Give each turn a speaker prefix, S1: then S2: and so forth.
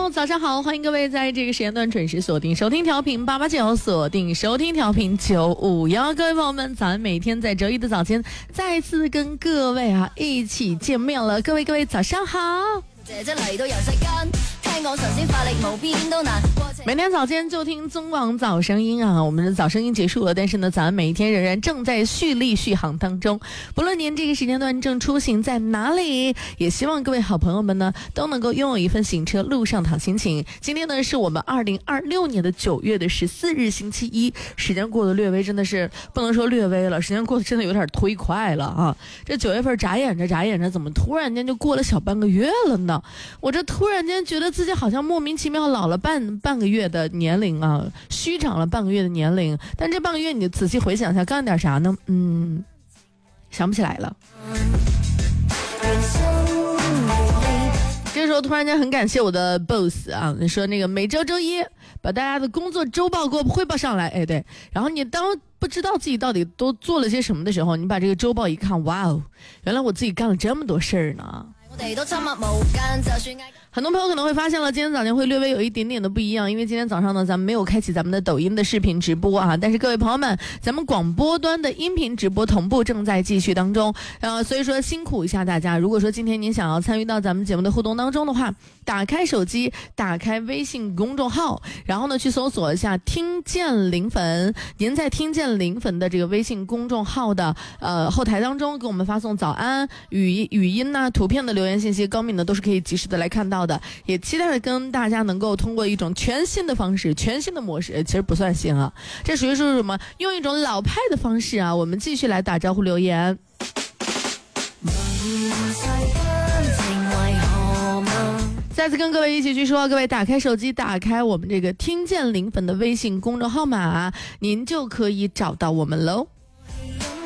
S1: 喽，早上好，欢迎各位在这个时间段准时锁定收听调频889，锁定收听调频951。各位朋友们，咱每天在周一的早间再次跟各位一起见面了。各位早上好。每天早间就听中广早声音我们的早声音结束了，但是呢，咱们每一天仍然正在蓄力续航当中。不论您这个时间段正出行在哪里，也希望各位好朋友们呢都能够拥有一份行车路上的好心情。今天呢是我们2026年的9月14日星期一，时间过得略微真的是不能说略微了，时间过得真的有点忒快了这9月份眨眼着，怎么突然间就过了小半个月了呢？我这突然间觉得自己好像莫名其妙老了半个月的年龄虚长了半个月的年龄。但这半个月你仔细回想一下干点啥呢？想不起来了。这时候突然间很感谢我的 boss 说那个每周周一把大家的工作周报给我汇报上来。对，然后你当不知道自己到底都做了些什么的时候，你把这个周报一看，哇哦，原来我自己干了这么多事儿呢。很多朋友可能会发现了，今天早间会略微有一点点的不一样，因为今天早上呢，咱们没有开启咱们的抖音的视频直播但是各位朋友们，咱们广播端的音频直播同步正在继续当中，所以说辛苦一下大家。如果说今天您想要参与到咱们节目的互动当中的话，打开手机，打开微信公众号，然后呢去搜索一下听见零粉，您在听见零粉的这个微信公众号的后台当中给我们发送早安语音图片的留言信息，高敏呢都是可以及时的来看到的。也期待着跟大家能够通过一种全新的方式，全新的模式，其实不算新这属于是什么？用一种老派的方式我们继续来打招呼留言。再次跟各位一起去说，各位打开手机，打开我们这个听见零粉的微信公众号码，您就可以找到我们喽。